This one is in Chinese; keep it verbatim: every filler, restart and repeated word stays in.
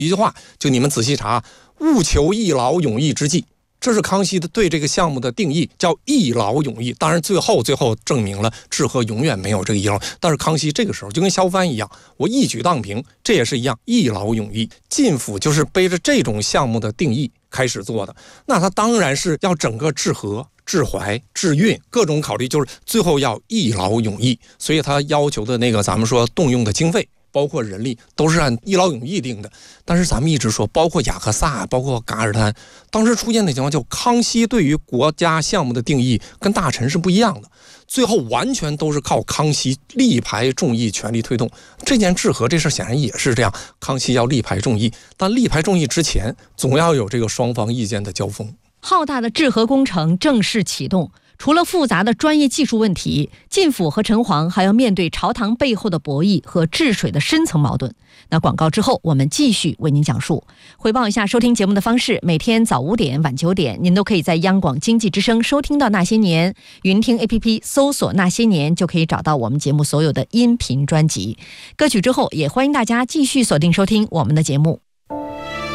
一句话，就你们仔细查，务求一劳永逸之计。这是康熙的对这个项目的定义，叫一劳永逸。当然最后最后证明了治河永远没有这个一劳，但是康熙这个时候就跟萧帆一样，我一举荡平，这也是一样，一劳永逸。晋府就是背着这种项目的定义开始做的，那他当然是要整个治河、治淮、治运各种考虑，就是最后要一劳永逸。所以他要求的那个咱们说动用的经费，包括人力都是按一劳永逸定的。但是咱们一直说，包括雅克萨，包括噶尔丹，当时出现的情况，就康熙对于国家项目的定义跟大臣是不一样的，最后完全都是靠康熙力排众议全力推动。这件治河这事显然也是这样，康熙要力排众议，但力排众议之前总要有这个双方意见的交锋。 浩大的治河工程正式启动，除了复杂的专业技术问题，晋府和陈璜还要面对朝堂背后的博弈和治水的深层矛盾。那广告之后，我们继续为您讲述。回报一下收听节目的方式，每天早五点、晚九点，您都可以在央广经济之声收听到《那些年》，云听 A P P 搜索《那些年》就可以找到我们节目所有的音频专辑。歌曲之后，也欢迎大家继续锁定收听我们的节目。